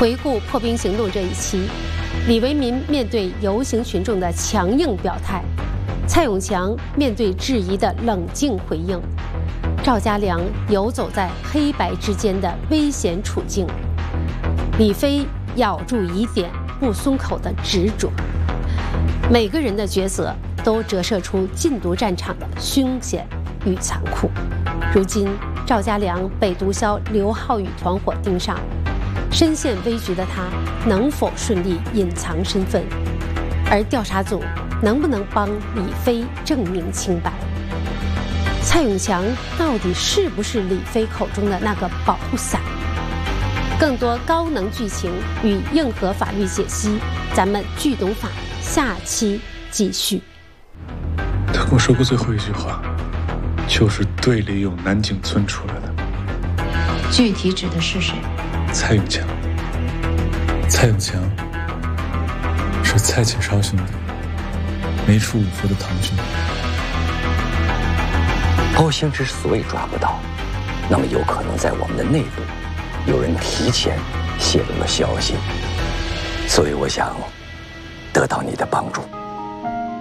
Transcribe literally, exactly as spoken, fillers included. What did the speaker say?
回顾破冰行动这一期，李维民面对游行群众的强硬表态，蔡永强面对质疑的冷静回应，赵家良游走在黑白之间的危险处境，李飞咬住疑点不松口的执着。每个人的角色都折射出禁毒战场的凶险与残酷。如今赵家良被毒枭刘浩宇团伙盯上，身陷危局的他能否顺利隐藏身份？而调查组能不能帮李飞证明清白？蔡永强到底是不是李飞口中的那个保护伞？更多高能剧情与硬核法律解析，咱们剧懂法下期继续。 他跟我说过最后一句话，就是队里有南井村出来的。 具体指的是谁？ 蔡永强。蔡永强是蔡启超兄弟，没出五福的堂兄。 高兴之所以抓不到，那么有可能在我们的内部有人提前泄露了消息，所以我想得到你的帮助。